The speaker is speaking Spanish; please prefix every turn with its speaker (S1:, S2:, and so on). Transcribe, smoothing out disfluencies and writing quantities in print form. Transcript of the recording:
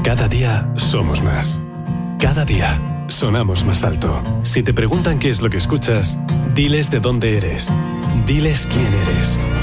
S1: Cada día somos más. Cada día sonamos más alto. Si te preguntan qué es lo que escuchas, diles de dónde eres. Diles quién eres.